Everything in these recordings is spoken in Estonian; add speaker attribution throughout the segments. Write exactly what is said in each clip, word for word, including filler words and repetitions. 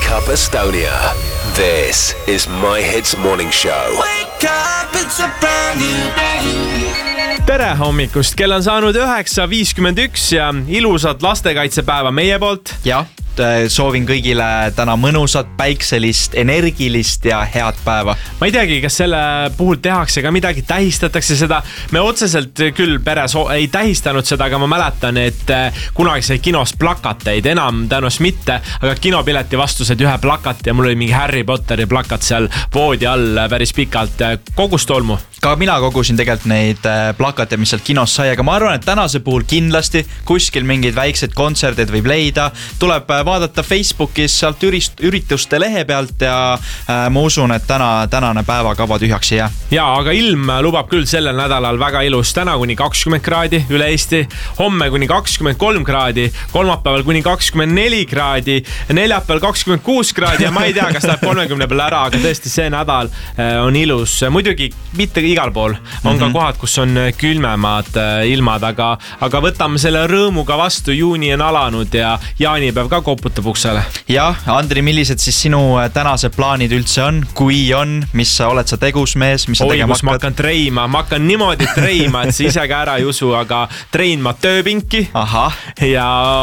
Speaker 1: Up Estonia. This is My Hits Morning Show.
Speaker 2: Wake up, it's a brand new day.
Speaker 3: Tere hommikust, kell on saanud üheksa viiskümmend üks ja ilusat lastekaitsepäeva meie poolt.
Speaker 4: Ja, soovin kõigile täna mõnusat, päikselist, energilist ja head päeva.
Speaker 3: Ma ei teagi, kas selle puhul tehakse ka midagi, tähistatakse seda. Me otseselt küll peres ei tähistanud seda, aga ma mäletan, et kunagi sai kinos plakateid, enam tõenäoliselt mitte, aga kinopileti vastu said ühe plakati ja mul oli mingi Harry Potteri plakat seal voodi all päris pikalt. Kogus tolmu?
Speaker 4: Ka mina kogusin tegelikult neid plakate, mis sealt kinos sai, aga ma arvan, et tänase puhul kindlasti kuskil mingid väiksed kontserdid võib leida. Tuleb vaadata Facebookis sealt ürituste lehe pealt ja äh, ma usun, et täna, tänane päevakava tühjaks ei jää.
Speaker 3: Ja, aga ilm lubab küll sellel nädalal väga ilus. Täna kuni kakskümmend kraadi üle Eesti, homme kuni kakskümmend kolm kraadi, kolmapäeval kuni kakskümmend neli kraadi, neljapäeval kakskümmend kuus kraadi ja ma ei tea, kas läheb kolmekümne peale ära, aga tõesti see nädal on ilus. Muidugi mitte igal pool, on mm-hmm. ka kohad, kus on külmemad ilmad, aga, aga võtame selle rõõmuga vastu, juuni on alanud ja jaanipäev ka koputab uksele.
Speaker 4: Ja, Andri, millised siis sinu tänased plaanid üldse on? Kui on, mis sa oled sa tegus mees? Mis
Speaker 3: Oi, kus ma hakkan treima, ma hakkan niimoodi treima, et sa ise ka ära ei usu, aga trein ma tööpinki.
Speaker 4: Aha.
Speaker 3: Ja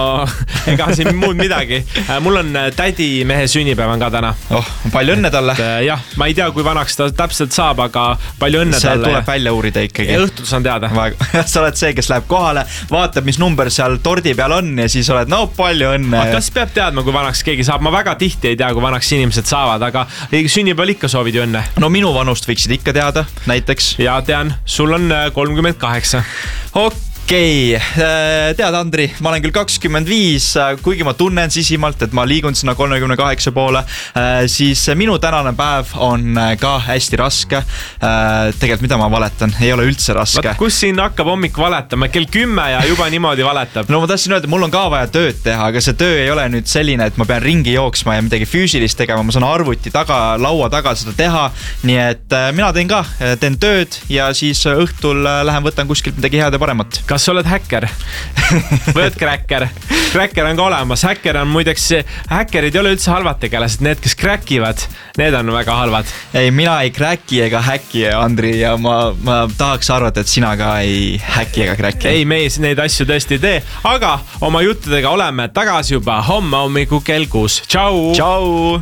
Speaker 3: ega siin muud midagi. Mul on tädi mehe sünnipäev on ka täna.
Speaker 4: Oh, palju õnne talle.
Speaker 3: Et, jah, ma ei tea, kui vanaks ta täpselt saab, aga palju õnne
Speaker 4: see
Speaker 3: talle.
Speaker 4: See tuleb välja uurida ikkagi.
Speaker 3: Ja õhtul saan teada.
Speaker 4: Sa oled see, kes läheb kohale, vaatab, mis number seal tordi peal on ja siis oled, no palju õnne.
Speaker 3: Aga kas peab teadma, kui vanaks keegi saab? Ma väga tihti ei tea, kui vanaks inimesed saavad, aga sünnipäeval ikka soovid ju õnne.
Speaker 4: No minu vanust võiksid ikka teada, näiteks.
Speaker 3: Ja tean, sul on kolmkümmend kaheksa.
Speaker 4: Okei. Okei, tead Andri, ma olen küll kakskümmend viis, kuigi ma tunnen sisimalt, et ma liigun sinna kolmekümne kaheksa poole, siis minu tänane päev on ka hästi raske. Tegelikult mida ma valetan, ei ole üldse raske.
Speaker 3: Vaat, kus siin hakkab hommik valetama? Kell kümme ja juba niimoodi valetab.
Speaker 4: No ma tahtsin öelda, mul on ka vaja tööd teha, aga see töö ei ole nüüd selline, et ma pean ringi jooksma ja midagi füüsilist tegema. Ma saan arvuti taga, laua taga seda teha. Nii et mina teen ka, teen tööd ja siis õhtul lähen võtan kuskilt midagi head ja paremat.
Speaker 3: Kas sa oled häkker? Võid cracker. Cracker on ka olemas. Häkker on muideks, häkkerid ei ole üldse halvad tegelased. Need, kes crackivad, need on väga halvad.
Speaker 4: Ei, mina ei cracki ega häkki, Andri, ja ma, ma tahaks arvata, et sina ka ei häkki ega cracki.
Speaker 3: Ei, me neid asju tõesti ei tee, aga oma juttudega oleme tagasi juba homme hommiku kell kuus. Tšau!
Speaker 4: Tšau!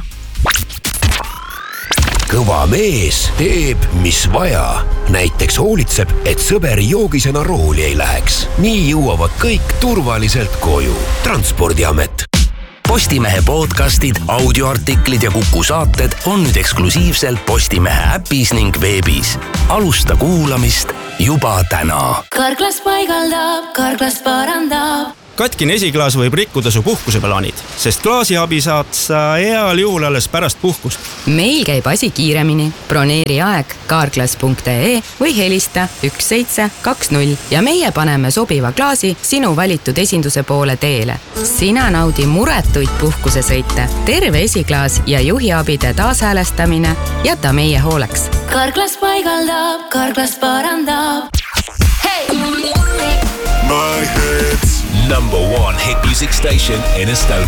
Speaker 1: Kõva mees teeb, mis vaja. Näiteks hoolitseb, et sõber joogisena rooli ei läheks. Nii jõuavad kõik turvaliselt koju. Transpordiamet. Postimehe podcastid, audioartiklid ja Kuku saated on nüüd eksklusiivselt Postimehe äpis ning veebis. Alusta kuulamist juba täna.
Speaker 5: Karklas paigaldab, Karklas parandab.
Speaker 6: Katkine esiklaas võib rikkuda su puhkuseplaanid, sest klaasiabi saad sa heal juhul alles pärast puhkust.
Speaker 7: Meil käib asi kiiremini. Broneeri aeg karklas punkt ee või helista üks seitse kaks null ja meie paneme sobiva klaasi sinu valitud esinduse poole teele. Sina naudi muretuid puhkusesõite, terve esiklaas ja juhiabide taashäälestamine jäta meie hooleks.
Speaker 5: Karklas paigaldab, Karklas parandab. Hey!
Speaker 1: My Hits. Number one hit music station in Estonia.